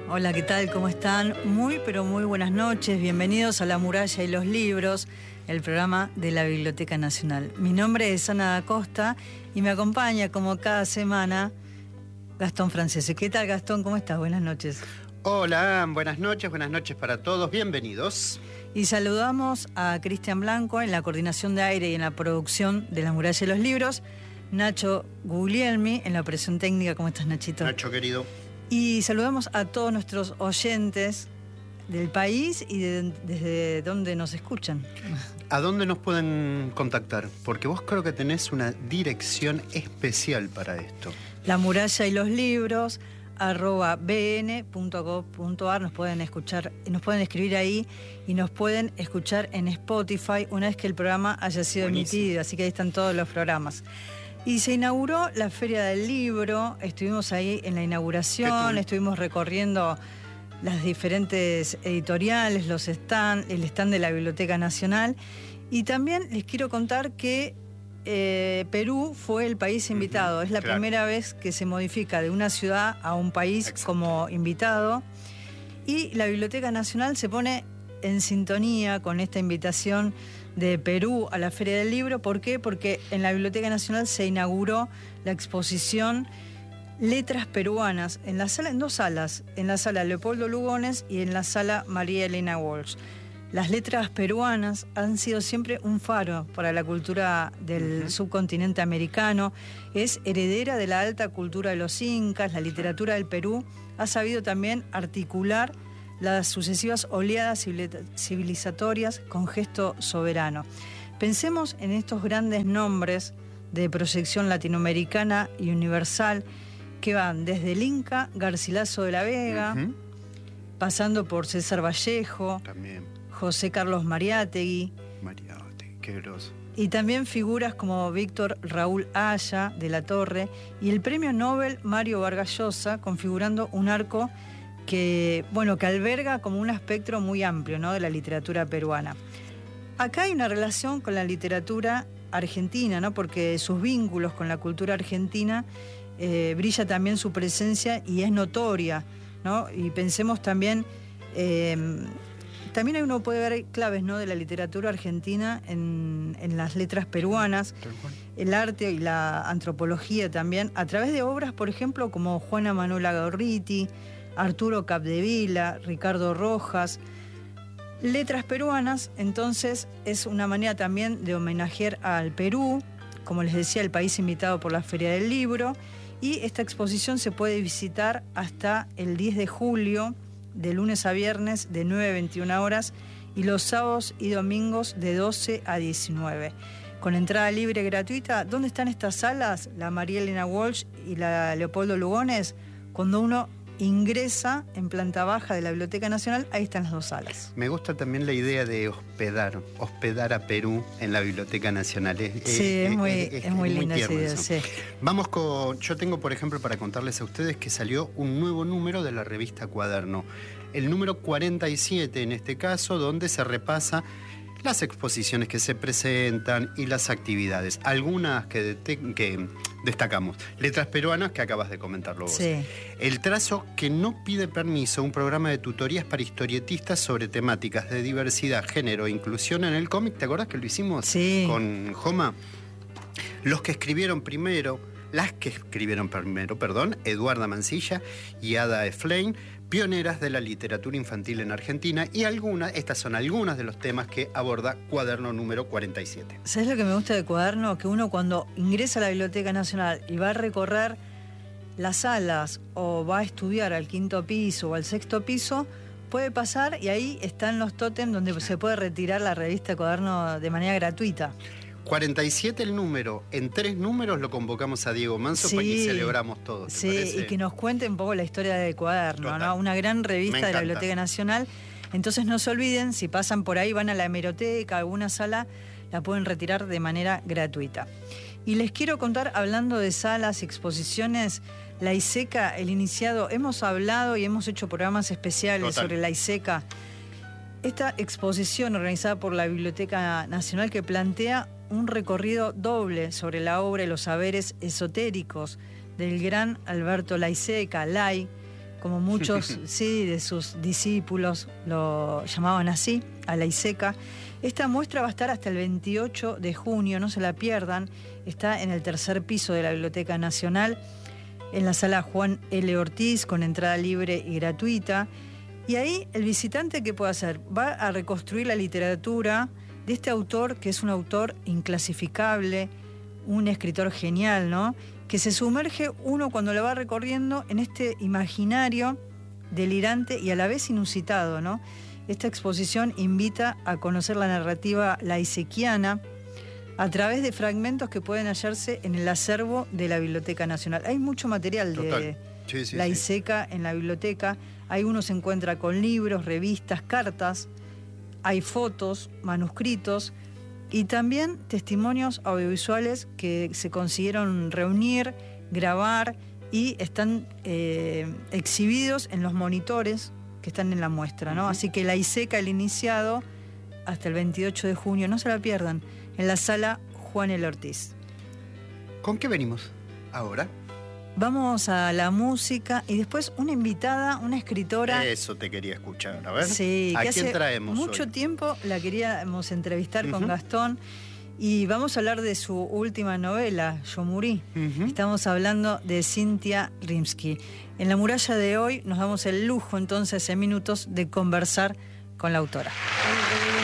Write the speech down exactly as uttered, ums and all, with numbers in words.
Hola, ¿qué tal? ¿Cómo están? Muy, pero muy buenas noches. Bienvenidos a La Muralla y los Libros, el programa de la Biblioteca Nacional. Mi nombre es Ana da Costa y me acompaña, como cada semana, Gastón Francese. ¿Qué tal, Gastón? ¿Cómo estás? Buenas noches. Hola, buenas noches, buenas noches para todos. Bienvenidos. Y saludamos a Cristian Blanco en la coordinación de aire y en la producción de La Muralla y los Libros. Nacho Guglielmi en la operación técnica. ¿Cómo estás, Nachito? Nacho, querido. Y saludamos a todos nuestros oyentes del país y de, desde donde nos escuchan. ¿A dónde nos pueden contactar? Porque vos creo que tenés una dirección especial para esto. La Muralla y los Libros, arroba b n punto gov punto a r. Nos pueden escuchar, nos pueden escribir ahí y nos pueden escuchar en Spotify una vez que el programa haya sido Buenísimo. emitido. Así que ahí están todos los programas. Y se inauguró la Feria del Libro, estuvimos ahí en la inauguración, estuvimos recorriendo las diferentes editoriales, los stand, el stand de la Biblioteca Nacional. Y también les quiero contar que eh, Perú fue el país invitado. Uh-huh, es la claro. primera vez que se modifica de una ciudad a un país Exacto. como invitado. Y la Biblioteca Nacional se pone en sintonía con esta invitación de Perú a la Feria del Libro. ¿Por qué? Porque en la Biblioteca Nacional se inauguró la exposición Letras Peruanas en la sala, en dos salas, en la sala Leopoldo Lugones y en la sala María Elena Walsh. Las letras peruanas han sido siempre un faro para la cultura del uh-huh. subcontinente americano. Es heredera de la alta cultura de los incas. La literatura del Perú ha sabido también articular las sucesivas oleadas civilizatorias con gesto soberano. Pensemos en estos grandes nombres de proyección latinoamericana y universal que van desde el Inca Garcilaso de la Vega, uh-huh. pasando por César Vallejo, también. José Carlos Mariátegui, Mariátegui, qué groso. Y también figuras como Víctor Raúl Haya de la Torre y el premio Nobel Mario Vargas Llosa, configurando un arco que, bueno, que alberga como un espectro muy amplio, ¿no?, de la literatura peruana. Acá hay una relación con la literatura argentina, ¿no?, porque sus vínculos con la cultura argentina eh, brilla también su presencia y es notoria, ¿no? Y pensemos también, eh, también uno puede ver claves, ¿no?, de la literatura argentina en, en las letras peruanas, el arte y la antropología también, a través de obras, por ejemplo, como Juana Manuela Gorriti, Arturo Capdevila, Ricardo Rojas. Letras peruanas, entonces, es una manera también de homenajear al Perú, como les decía, el país invitado por la Feria del Libro, y esta exposición se puede visitar hasta el diez de julio, de lunes a viernes, de nueve a veintiuna horas, y los sábados y domingos de doce a diecinueve. Con entrada libre gratuita. ¿Dónde están estas salas? La María Elena Walsh y la Leopoldo Lugones. Cuando uno ingresa en planta baja de la Biblioteca Nacional, ahí están las dos salas. Me gusta también la idea de hospedar, hospedar a Perú en la Biblioteca Nacional. Es, sí, es, es, muy, es, es, es muy linda esa idea, sí. Vamos con, yo tengo, por ejemplo, para contarles a ustedes que salió un nuevo número de la revista Cuaderno. El número cuarenta y siete en este caso, donde se repasa las exposiciones que se presentan y las actividades. Algunas que, de, que destacamos. Letras peruanas, que acabas de comentarlo vos. Sí. El trazo que no pide permiso, un programa de tutorías para historietistas sobre temáticas de diversidad, género e inclusión en el cómic. ¿Te acordás que lo hicimos sí. con Joma? Los que escribieron primero, las que escribieron primero, perdón, Eduarda Mancilla y Ada Eflain, pioneras de la literatura infantil en Argentina, y algunas, estas son algunas de los temas que aborda Cuaderno número cuarenta y siete. ¿Sabes lo que me gusta de Cuaderno? Que uno cuando ingresa a la Biblioteca Nacional y va a recorrer las salas o va a estudiar al quinto piso o al sexto piso, puede pasar y ahí están los tótems donde se puede retirar la revista Cuaderno de manera gratuita. cuarenta y siete el número, en tres números lo convocamos a Diego Manso sí, y celebramos todos. Sí, parece? Y que nos cuente un poco la historia de Cuaderno, ¿no? Una gran revista de la Biblioteca Nacional. Entonces no se olviden, si pasan por ahí, van a la hemeroteca, a alguna sala, la pueden retirar de manera gratuita. Y les quiero contar, hablando de salas y exposiciones, la ISECA, el iniciado, hemos hablado y hemos hecho programas especiales Total. sobre la ISECA. Esta exposición organizada por la Biblioteca Nacional que plantea un recorrido doble sobre la obra y los saberes esotéricos del gran Alberto Laiseca, Lai, como muchos sí, de sus discípulos lo llamaban así, a la ISECA. Esta muestra va a estar hasta el veintiocho de junio, no se la pierdan. Está en el tercer piso de la Biblioteca Nacional, en la sala Juan L. Ortiz, con entrada libre y gratuita. Y ahí el visitante, ¿qué puede hacer? Va a reconstruir la literatura de este autor, que es un autor inclasificable, un escritor genial, ¿no? Que se sumerge uno cuando lo va recorriendo en este imaginario delirante y a la vez inusitado, ¿no? Esta exposición invita a conocer la narrativa laisequiana a través de fragmentos que pueden hallarse en el acervo de la Biblioteca Nacional. Hay mucho material Total. de Sí, sí, la sí. ISECA en la biblioteca. Ahí uno se encuentra con libros, revistas, cartas, hay fotos, manuscritos y también testimonios audiovisuales que se consiguieron reunir, grabar y están eh, exhibidos en los monitores que están en la muestra, ¿no? Uh-huh. Así que la ISECA, el iniciado, hasta el veintiocho de junio, no se la pierdan, en la sala Juan L. Ortiz. ¿Con qué venimos ahora? Vamos a la música y después una invitada, una escritora. Eso te quería escuchar, a ver. Sí, ¿A que quién hace traemos mucho hoy? tiempo la queríamos entrevistar Uh-huh. con Gastón y vamos a hablar de su última novela, Yo Morí. Uh-huh. Estamos hablando de Cynthia Rimsky. En La Muralla de hoy nos damos el lujo entonces en minutos de conversar con la autora.